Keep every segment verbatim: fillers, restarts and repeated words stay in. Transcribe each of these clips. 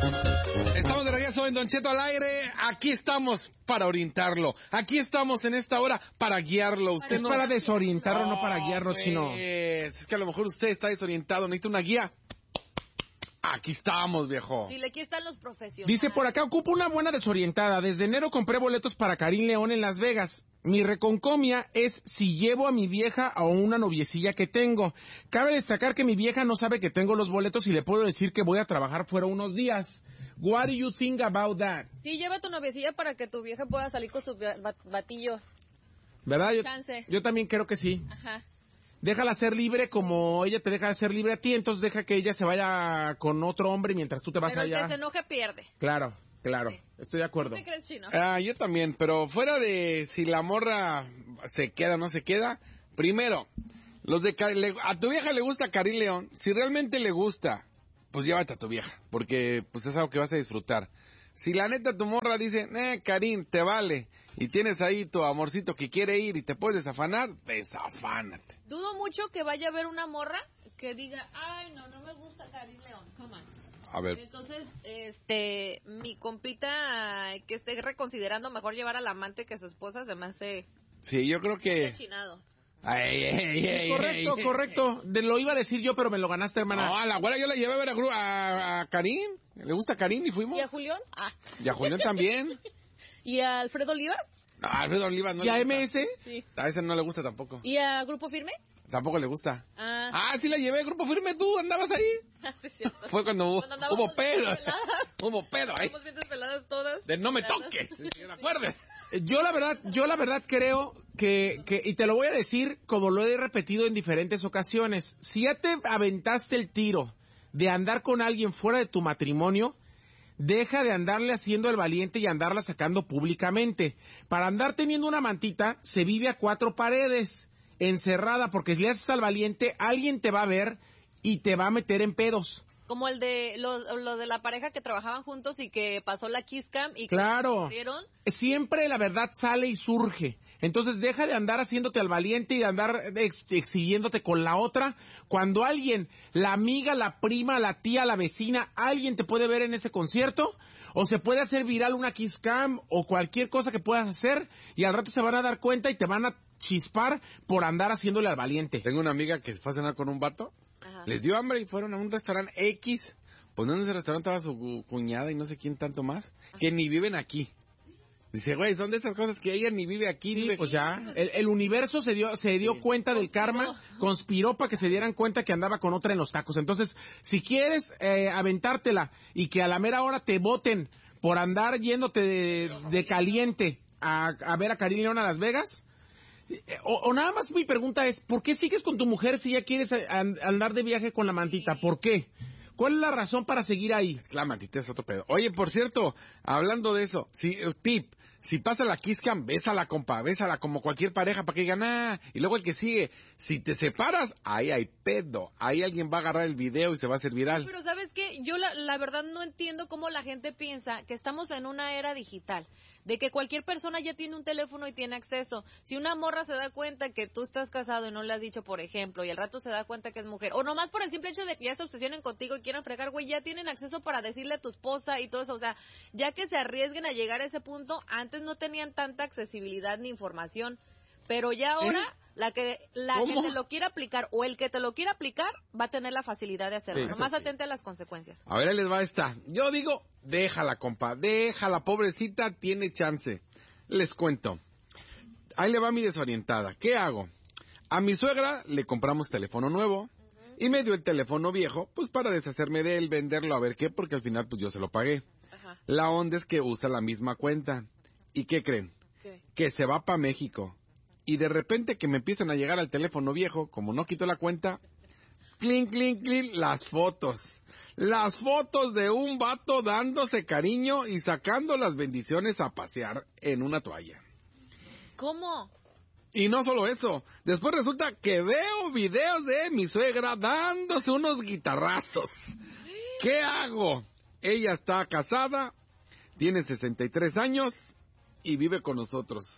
Estamos de regreso en Don Cheto al aire. Aquí estamos para orientarlo. Aquí estamos en esta hora para guiarlo. Usted es no... para desorientarlo, no, no para guiarlo, pues, Chino. Es que a lo mejor usted está desorientado, necesita una guía. Aquí estamos, viejo. Dile, aquí están los profesionales. Dice por acá, ocupo una buena desorientada. Desde enero compré boletos para Karim León en Las Vegas. Mi reconcomia es si llevo a mi vieja a una noviecilla que tengo. Cabe destacar que mi vieja no sabe que tengo los boletos y le puedo decir que voy a trabajar fuera unos días. What do you think about that? Sí, lleva a tu noviecilla para que tu vieja pueda salir con su batillo. ¿Verdad? Yo, Chance. yo también creo que sí. Ajá. Déjala ser libre como ella te deja de ser libre a ti, entonces deja que ella se vaya con otro hombre mientras tú te vas pero allá. Pero el que se enoje pierde. Claro, claro, sí. Estoy de acuerdo. ¿Tú qué crees, Chino? Ah, yo también, pero fuera de si la morra se queda o no se queda, primero, los de le, a tu vieja le gusta Karim León, si realmente le gusta, pues llévate a tu vieja, porque pues es algo que vas a disfrutar. Si la neta tu morra dice, eh, Karim, te vale, y tienes ahí tu amorcito que quiere ir y te puedes desafanar, desafánate. Dudo mucho que vaya a haber una morra que diga, ay, no, no me gusta Karim León, come on. A ver. Entonces, este, mi compita que esté reconsiderando mejor llevar al amante que a su esposa, se me hace... Sí, yo creo que... Chinado. Ay, ay, ay, correcto, ay, correcto. De, lo iba a decir yo, pero me lo ganaste, hermana. No, a la abuela yo la llevé a ver a, a, a Karim. Le gusta Karim y fuimos. ¿Y a Julián? Ah. Y a Julián también. ¿Y a Alfredo Olivas? No, a Alfredo Olivas no le gusta. ¿Y a M S? Sí. A ese no le gusta tampoco. ¿Y a Grupo Firme? Tampoco le gusta. Ah, ah sí la llevé a Grupo Firme, tú andabas ahí. Ah, sí, cierto. Fue cuando hubo, cuando hubo pedo. Hubo pedo ahí. Estamos bien desveladas todas. De no me toques, si te acuerdes. Yo la verdad, yo la verdad creo que, que, y te lo voy a decir como lo he repetido en diferentes ocasiones, si ya te aventaste el tiro de andar con alguien fuera de tu matrimonio, deja de andarle haciendo el valiente y andarla sacando públicamente. Para andar teniendo una mantita, se vive a cuatro paredes, encerrada, porque si le haces al valiente, alguien te va a ver y te va a meter en pedos. Como el de los lo de la pareja que trabajaban juntos y que pasó la Kiss Cam y que claro, siempre la verdad sale y surge. Entonces deja de andar haciéndote al valiente y de andar ex exhibiéndote con la otra. Cuando alguien, la amiga, la prima, la tía, la vecina, alguien te puede ver en ese concierto, o se puede hacer viral una Kiss Cam o cualquier cosa que puedas hacer y al rato se van a dar cuenta y te van a chispar por andar haciéndole al valiente. Tengo una amiga que fue a cenar con un vato. Ajá. Les dio hambre y fueron a un restaurante X. Pues no, en ese restaurante estaba su cuñada y no sé quién tanto más, ajá, que ni viven aquí. Dice, güey, son de esas cosas que ella ni vive aquí. Sí, vive pues ya, el, el universo se dio se dio sí. cuenta del conspiró. karma, conspiró para que se dieran cuenta que andaba con otra en los tacos. Entonces, si quieres eh, aventártela y que a la mera hora te voten por andar yéndote de, de caliente a, a ver a Karim León a Las Vegas... O, o nada más mi pregunta es, ¿por qué sigues con tu mujer si ya quieres andar de viaje con la mantita? ¿Por qué? ¿Cuál es la razón para seguir ahí? Es que la mantita es otro pedo. Oye, por cierto, hablando de eso, si, tip, si pasa la Kiss Cam, bésala, compa, bésala como cualquier pareja para que digan, ah, y luego el que sigue, si te separas, ahí hay pedo, ahí alguien va a agarrar el video y se va a hacer viral. Sí, pero ¿sabes qué? Yo la, la verdad no entiendo cómo la gente piensa que estamos en una era digital, de que cualquier persona ya tiene un teléfono y tiene acceso. Si una morra se da cuenta que tú estás casado y no le has dicho, por ejemplo, y al rato se da cuenta que es mujer, o nomás por el simple hecho de que ya se obsesionen contigo y quieran fregar, güey, ya tienen acceso para decirle a tu esposa y todo eso, o sea, ya que se arriesguen a llegar a ese punto, antes no tenían tanta accesibilidad ni información, pero ya ahora, ¿eh? la que la ¿Cómo? que te lo quiera aplicar o el que te lo quiera aplicar va a tener la facilidad de hacerlo, sí, nomás sí. atente a las consecuencias. A ver, ahí les va esta. Yo digo, déjala, compa, déjala, pobrecita, tiene chance. Les cuento. Ahí le va mi desorientada. ¿Qué hago? A mi suegra le compramos teléfono nuevo. Y me dio el teléfono viejo, pues para deshacerme de él, venderlo, a ver qué, porque al final pues yo se lo pagué. Ajá. La onda es que usa la misma cuenta. ¿Y qué creen? ¿Qué? Que se va para México. Y de repente que me empiezan a llegar al teléfono viejo, como no quito la cuenta, clink, clink, clink, las fotos. Las fotos de un vato dándose cariño y sacando las bendiciones a pasear en una toalla. ¿Cómo? Y no solo eso, después resulta que veo videos de mi suegra dándose unos guitarrazos. ¿Qué hago? Ella está casada, tiene sesenta y tres años y vive con nosotros.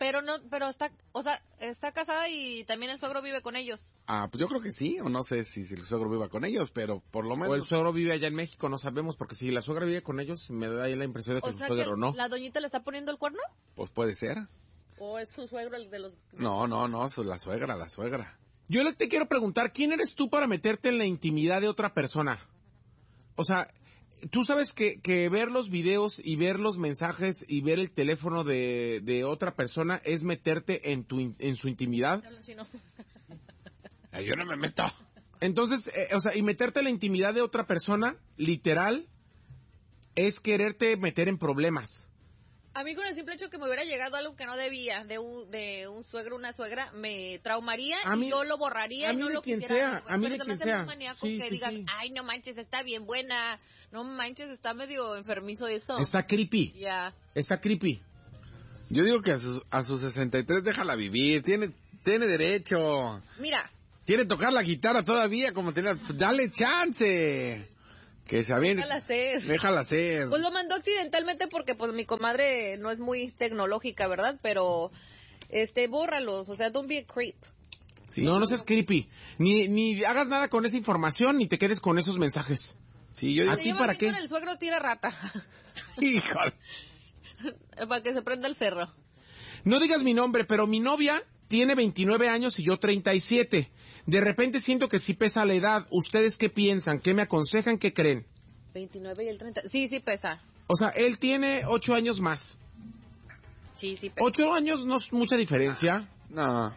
Pero no, pero está, o sea, está casada y también el suegro vive con ellos. Ah, pues yo creo que sí, o no sé si, si el suegro viva con ellos, pero por lo menos... O el suegro vive allá en México, no sabemos, porque si la suegra vive con ellos, me da ahí la impresión de que O el sea suegro que no. la doñita le está poniendo el cuerno. Pues puede ser. ¿O es su suegro el de los...? No, no, no, su- la suegra, la suegra. Yo le te quiero preguntar, ¿quién eres tú para meterte en la intimidad de otra persona? O sea, tú sabes que, que ver los videos y ver los mensajes y ver el teléfono de, de otra persona es meterte en tu in- en su intimidad. Hablan chino. Ay, yo no me meto. Entonces, eh, o sea, y meterte en la intimidad de otra persona, literal, es quererte meter en problemas. A mí con el simple hecho que me hubiera llegado algo que no debía de un, de un suegro, una suegra, me traumaría A mí- y yo lo borraría a y mí no de lo quien quisiera. sea, ver, a mí pero de se me quien hace muy sea. maníaco Sí, que sí, digas, sí. ay, no manches, está bien buena, no manches, está medio enfermizo eso. Está creepy, Ya. está creepy. Yo digo que a sus, a sus sesenta y tres déjala vivir, tiene, tiene derecho. Mira, Quiere tocar la guitarra todavía, como tenía... Dale chance. Que se aviente. déjala ser. Déjala ser. Pues lo mandó accidentalmente porque pues mi comadre no es muy tecnológica, ¿verdad? Pero, este, bórralos, o sea, don't be a creep. Sí. No, no seas creepy. Ni, ni hagas nada con esa información, ni te quedes con esos mensajes. Sí, yo ¿A digo... Se ti lleva para bien qué? con el suegro tira rata. Híjole. Para que se prenda el cerro. No digas mi nombre, pero mi novia tiene veintinueve años y yo treinta y siete. De repente siento que sí pesa la edad. ¿Ustedes qué piensan? ¿Qué me aconsejan? ¿Qué creen? veintinueve y el treinta. Sí, sí pesa. O sea, él tiene ocho años más. Sí, sí pesa. Ocho años no es mucha diferencia. No,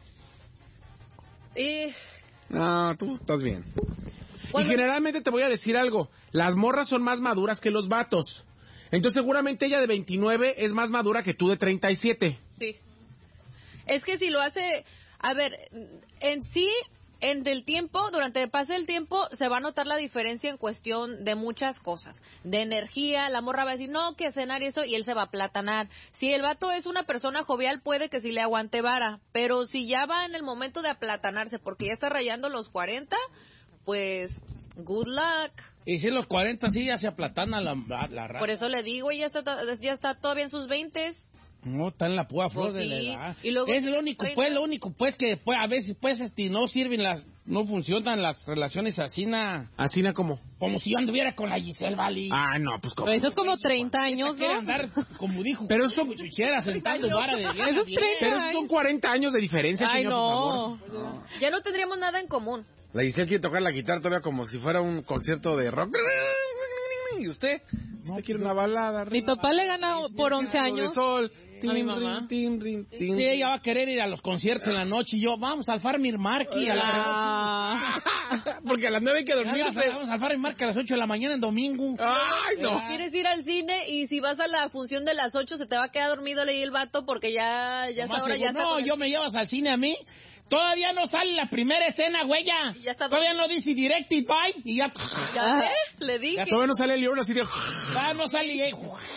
Y no, tú estás bien. Y cuando- generalmente te voy a decir algo. Las morras son más maduras que los vatos. Entonces seguramente ella de veintinueve es más madura que tú de treinta y siete. Sí. Es que si lo hace, a ver, en sí, en el tiempo, durante el pase del tiempo, se va a notar la diferencia en cuestión de muchas cosas. De energía, la morra va a decir, no, que cenar y eso, y él se va a platanar. Si el vato es una persona jovial, puede que sí le aguante vara. Pero si ya va en el momento de aplatanarse, porque ya está rayando los cuarenta, pues, good luck. Y si los cuarenta sí ya se aplatana la, la, la raza. Por eso le digo, ella está, ya está todavía en sus veintes. No, está en la pura flor Pues de la sí, edad. y luego es lo único, treinta. pues, lo único, pues, que pues, a veces, pues, este, no sirven las, no funcionan las relaciones así, na, Así na como. como si yo anduviera con la Giselle Valley. Ah, no, pues como. Eso es como treinta años, Quiere ¿no? andar, como dijo, Pero eso- chuchera sentando vara de bien a Esos bien. treinta. Pero esos son cuarenta años de diferencia, Ay, señor, no. por favor. Ya no tendríamos nada en común. La Giselle quiere tocar la guitarra todavía como si fuera un concierto de rock. ¿Y usted? ¿Usted quiere una balada? Mi papá le gana por once De años. sol. A mi mamá. Tin, rin, tin, tin, Sí, ella va a querer ir a los conciertos en la noche y yo, vamos al Farmir Marky a la Ah. Porque a las nueve hay que Vamos dormirse. a- Vamos al Farmir Marky a las ocho de la mañana en domingo. Ay, no. Quieres ir al cine y si vas a la función de las ocho se te va a quedar dormido ahí el vato porque ya, ya Nomás esa hora digo, ya está. no, con el- yo me llevas al cine a mí. Todavía no sale la primera escena, güeya. Y ya está Todavía no dice directed by y ya, ¿Ya ve? Le dije. Todavía no sale el león así de. ya no sale y,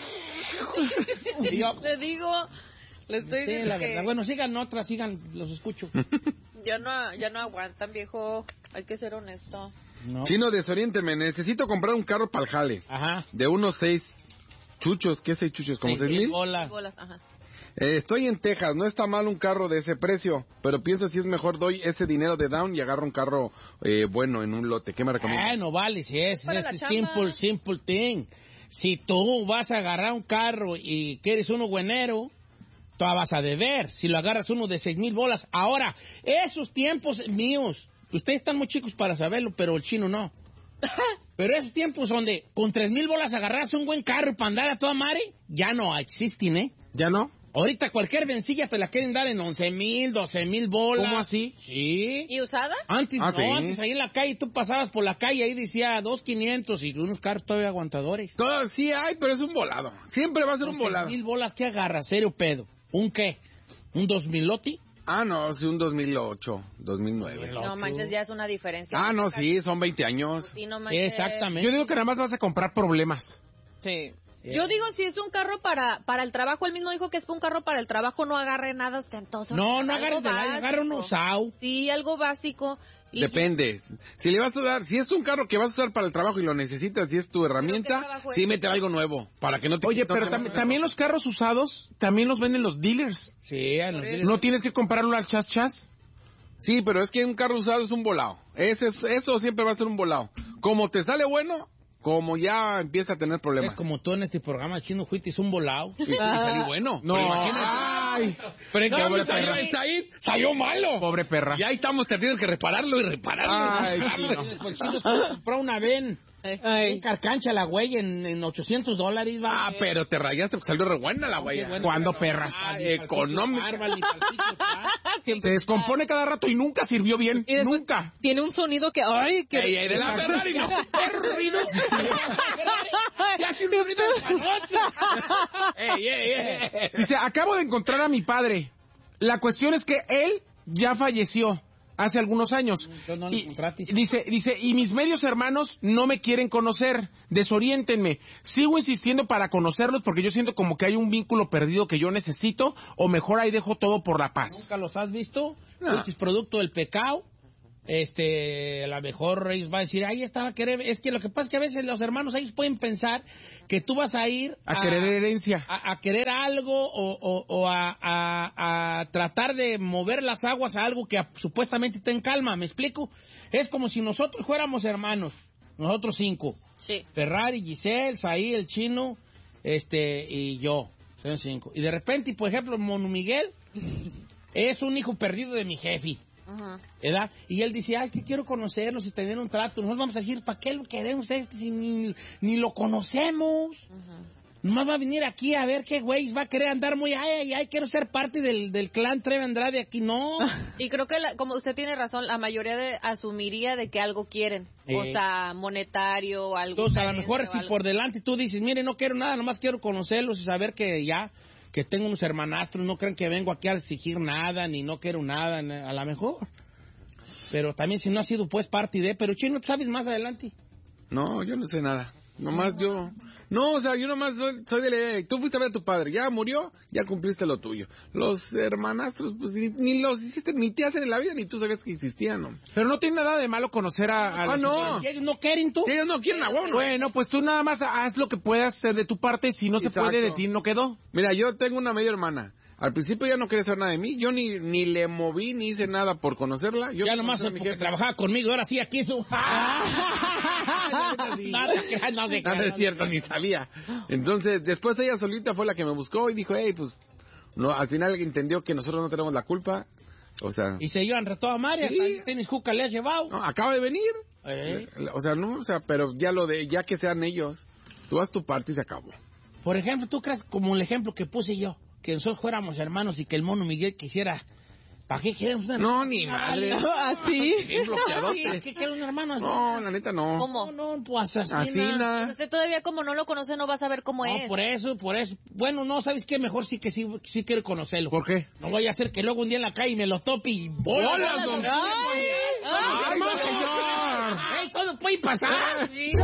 y yo, Le digo. Le estoy sí, diciendo la que verdad. Bueno, sigan otras, sigan, los escucho. ya no, ya no aguantan, viejo. Hay que ser honesto. No. Chino, desoriénteme. Necesito comprar un carro para el jale. Ajá. De unos seis chuchos. ¿Qué seis chuchos? ¿Como Seis seis mil? bolas. Bolas, ajá. Eh, estoy en Texas. No está mal un carro de ese precio. Pero pienso si es mejor doy ese dinero de down y agarro un carro eh, bueno en un lote. ¿Qué me recomiendas? Ah, no vale, si es, Para es la simple, chamba. simple thing. Si tú vas a agarrar un carro y quieres uno buenero, tú vas a deber. Si lo agarras uno de seis mil bolas. Ahora, esos tiempos míos, ustedes están muy chicos para saberlo, pero el chino no. Pero esos tiempos donde con tres mil bolas agarras un buen carro para andar a toda madre, ya no existen, ¿eh? ¿Ya no? Ahorita cualquier vencilla te la quieren dar en once mil, doce mil bolas. ¿Cómo así? Sí. ¿Y usada? Antes, Ah, no, sí. antes ahí en la calle, tú pasabas por la calle, ahí decía dos quinientos y unos carros todavía aguantadores. Todo, sí hay, pero es un volado. Siempre va a ser un volado. mil bolas, ¿qué agarras? Serio pedo. ¿Un qué? ¿Un dos mil loti? Ah, no, sí, un dos mil ocho, dos mil nueve. No manches, ya es una diferencia. Ah, no, sí, son veinte años. Sí, no manches. Exactamente. Yo digo que nada más vas a comprar problemas. Sí. Yo digo, si es un carro para para el trabajo, él mismo dijo que es un carro para el trabajo, no agarre nada ostentoso. No, no Algo agarres de nadie, básico. agarra un usado. Sí, algo básico. Depende. Si le vas a dar, si es un carro que vas a usar para el trabajo y lo necesitas y es tu herramienta, sí mete algo nuevo para que no te. Oye, no pero te tam también los carros usados también los venden los dealers. Sí, a los dealers. No tienes que comprarlo al chas chas. Sí, pero es que un carro usado es un volado. Ese es, eso siempre va a ser un volado. Como te sale bueno, como ya empieza a tener problemas. Es como tú en este programa, Chino Juitis, un volado. Y, y salí bueno. No, Pero imagínate. ay, Pero en no, cambio no, salió, perra. está ahí, salió malo. Pobre perra. Y ahí estamos teniendo que repararlo y repararlo. Ay, y repararlo. Chino. Pues Chino compró una ven. Ay. En carcancha la güey en, en ochocientos dólares. Va. Ah, pero te rayaste porque salió re buena la güey. Bueno, ¿Cuándo, pero- perras? Ah, ni Económica. salchicho bárbaro, ni salchicho pan. Se descompone cada rato y nunca sirvió bien. Y después Nunca. Tiene un sonido que, ay, que... Ey, ey, de la Ferrari no. ruido. Ya hace un ruido famoso. Ey, ey, ey. Dice, acabo de encontrar a mi padre. La cuestión es que él ya falleció hace algunos años. Entonces no lo Y, encontraste. dice, dice, y mis medios hermanos no me quieren conocer, desoriéntenme. Sigo insistiendo para conocerlos porque yo siento como que hay un vínculo perdido que yo necesito, o mejor ahí dejo todo por la paz. ¿Nunca los has visto? No. Este es producto del pecado. Este, a lo mejor ellos van a decir, ahí estaba a querer. Es que lo que pasa es que a veces los hermanos, ellos pueden pensar que tú vas a ir A querer herencia. a, a querer algo o, o- o a, a- a tratar de mover las aguas a algo que a- supuestamente está en calma. ¿Me explico? Es como si nosotros fuéramos hermanos, nosotros cinco. Sí. Ferrari, Giselle, Saí, el Chino, este, y yo. Son cinco. Y de repente, por ejemplo, Mono Miguel es un hijo perdido de mi jefe. Ajá. ¿Verdad? Y él dice, ay, que quiero conocerlos y tener un trato. Nosotros vamos a decir, ¿para qué lo queremos este si ni, ni lo conocemos? Nomás va a venir aquí a ver qué güey va a querer andar muy, ay, ay, ay, quiero ser parte del, del clan Treve Andrade aquí. No. Y creo que, la- como usted tiene razón, la mayoría de, asumiría de que algo quieren. O Eh. sea, monetario, algo. Entonces, a lo diferente mejor o si algo. por delante tú dices, mire, no quiero nada, nomás quiero conocerlos y saber que ya, que tengo unos hermanastros, no creen que vengo aquí a exigir nada, ni no quiero nada, ni- a lo mejor. Pero también si no ha sido pues parte de, pero Chino, ¿tú sabes más adelante? No, yo no sé nada. Nomás yo... No, o sea, yo nomás soy, soy de la idea de, tú fuiste a ver a tu padre, ya murió, ya cumpliste lo tuyo. Los hermanastros, pues ni, ni los hiciste, ni te hacen en la vida, ni tú sabías que existían, ¿no? Pero no tiene nada de malo conocer a... a Ah, los- no. Si ellos no quieren tú. Si ellos no quieren a uno. Bueno, pues tú nada más haz lo que puedas hacer de tu parte. Si no se Exacto. puede, de ti no quedó. Mira, yo tengo una media hermana. Al principio ya no quería saber nada de mí. Yo ni, ni le moví, ni hice nada por conocerla. Yo Ya nomás conocí a mi porque jefe. trabajaba conmigo, ahora sí aquí su... Nada, que- no se Nada crean. es cierto, ni sabía. Entonces, después ella solita fue la que me buscó y dijo, hey, pues, no, al final entendió que nosotros no tenemos la culpa. O sea, Y se llevan reto a María, Sí. hasta tenis juca le has llevado. no, acaba de venir. Eh. O sea, no, o sea, pero ya lo de, ya que sean ellos, tú haz tu parte y se acabó. Por ejemplo, ¿tú crees como el ejemplo que puse yo? Que nosotros fuéramos hermanos y que el mono Miguel quisiera... ¿Para qué queremos un hermano? No, ni madre. ¿Así? Bien bloqueadote. ¿Para qué quiere un hermano así? No, la neta no. ¿Cómo? No, no, pues así. Así, na. nada. Usted todavía como no lo conoce no va a saber cómo No, es. por eso, por eso. Bueno, no, ¿sabes qué? Mejor sí que sí, sí quiero conocerlo. ¿Por qué? No vaya a ser que luego un día en la calle me lo tope y... ¡Bolas, ¡Bolas, don don Ay, Ay, ¡Ay, señor! ¡Ey, todo puede pasar! Sí.